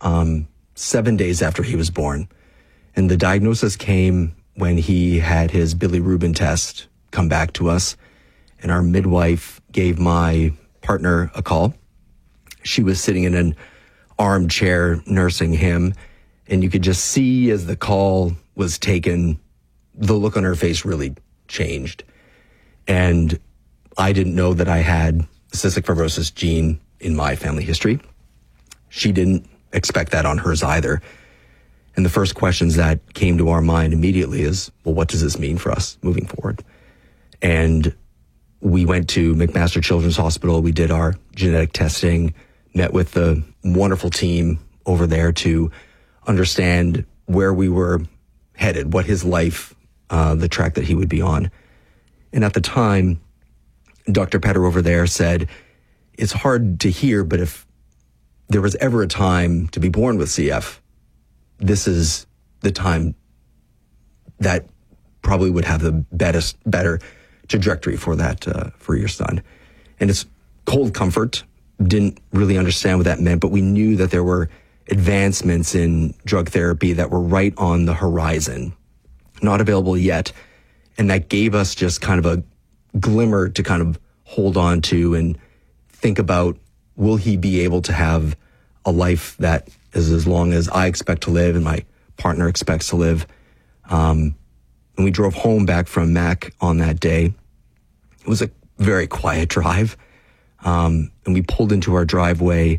7 days after he was born. And the diagnosis came when he had his bilirubin test come back to us. And our midwife gave my partner a call. She was sitting in an armchair nursing him. And you could just see as the call was taken, the look on her face really changed. And I didn't know that I had the cystic fibrosis gene in my family history. She didn't expect that on hers either. And the first questions that came to our mind immediately is, well, what does this mean for us moving forward? And we went to McMaster Children's Hospital. We did our genetic testing, met with the wonderful team over there to understand where we were headed, what his life, the track that he would be on. And at the time, Dr. Petter over there said, it's hard to hear, but if there was ever a time to be born with CF, this is the time that probably would have the better trajectory for that, for your son. And it's cold comfort. Didn't really understand what that meant, but we knew that there were advancements in drug therapy that were right on the horizon, not available yet. And that gave us just kind of a glimmer to kind of hold on to and think about, will he be able to have a life that is as long as I expect to live and my partner expects to live. And we drove home back from Mac on that day. It was a very quiet drive. And we pulled into our driveway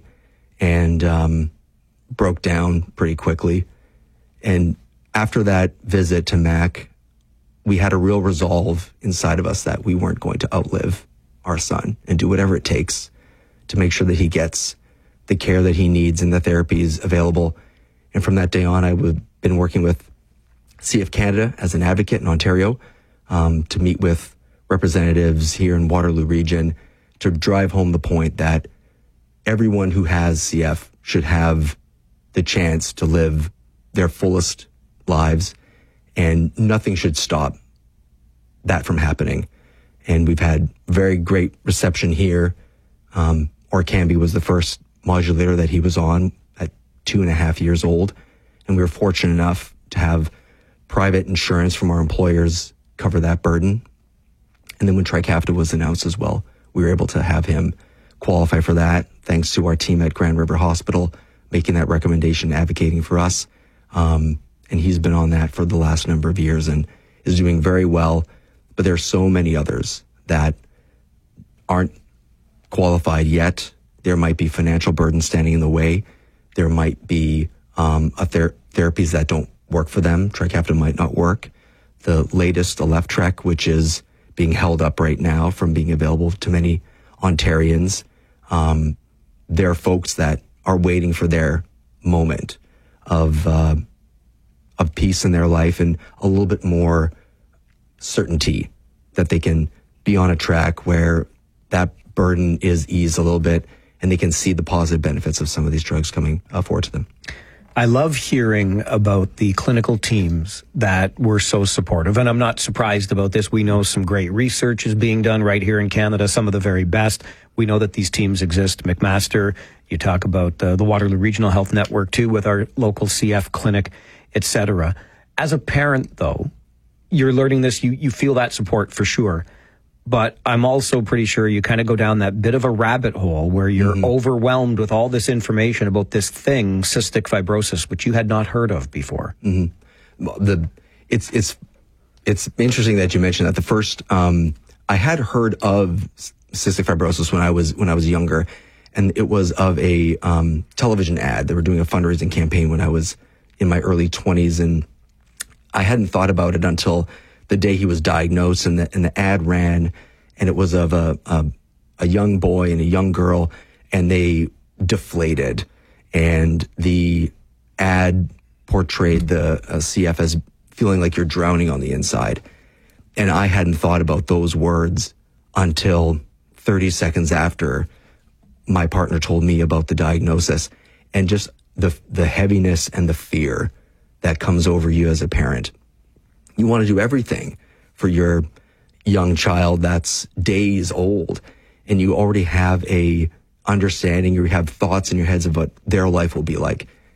and broke down pretty quickly. And after that visit to Mac, we had a real resolve inside of us that we weren't going to outlive our son and do whatever it takes to make sure that he gets the care that he needs and the therapies available. And from that day on, I've been working with CF Canada as an advocate in Ontario to meet with representatives here in Waterloo region to drive home the point that everyone who has CF should have the chance to live their fullest lives, and nothing should stop that from happening. And we've had very great reception here. Orkambi was the first modulator that he was on at 2.5 years old. And we were fortunate enough to have private insurance from our employers cover that burden. And then when Trikafta was announced as well, we were able to have him qualify for that, thanks to our team at Grand River Hospital making that recommendation, advocating for us. And he's been on that for the last number of years and is doing very well. But there are so many others that aren't qualified yet. There might be financial burden standing in the way. There might be therapies that don't work for them. Trikafta might not work. The latest, the Leftrek, which is being held up right now from being available to many Ontarians. There are folks that are waiting for their moment of peace in their life and a little bit more certainty that they can be on a track where that burden is eased a little bit and they can see the positive benefits of some of these drugs coming forward to them. I love hearing about the clinical teams that were so supportive, and I'm not surprised about this. We know some great research is being done right here in Canada, some of the very best. We know that these teams exist. McMaster, you talk about the Waterloo Regional Health Network too, with our local CF clinic, etc. As a parent, though, you're learning this, you feel that support for sure. But I'm also pretty sure you kind of go down that bit of a rabbit hole where you're overwhelmed with all this information about this thing, cystic fibrosis, which you had not heard of before. It's interesting that you mentioned that. The first, I had heard of cystic fibrosis when I was younger, and it was of a television ad. They were doing a fundraising campaign when I was in my early 20s, and I hadn't thought about it until the day he was diagnosed, and the ad ran, and it was of a young boy and a young girl, and they deflated, and the ad portrayed the CF as feeling like you're drowning on the inside. And I hadn't thought about those words until 30 seconds after my partner told me about the diagnosis, and just the heaviness and the fear that comes over you as a parent. You want to do everything for your young child that's days old, and you already have a understanding, you have thoughts in your heads of what their life will be like.